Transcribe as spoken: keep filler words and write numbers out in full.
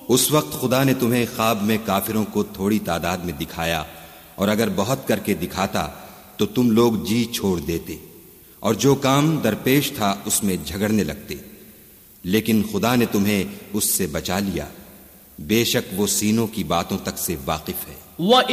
उस वक्त खुदा ने तुम्हें ख्वाब में काफिरों को थोड़ी तादाद में दिखाया, और अगर बहुत करके दिखाता तो तुम लोग जी छोड़ देते और जो काम दरपेश था उसमें झगड़ने लगते। लेकिन खुदा ने तुम्हें उससे बचा लिया, बेशक वो सीनों की बातों तक से वाकिफ है।